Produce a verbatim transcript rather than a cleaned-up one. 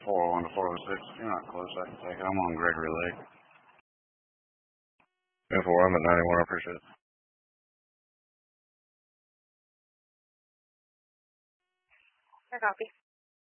four oh one to four oh six. You're not close. I can take it. I'm on Gregory Lake. ten four, I'm at ninety-one. I appreciate it. I copy.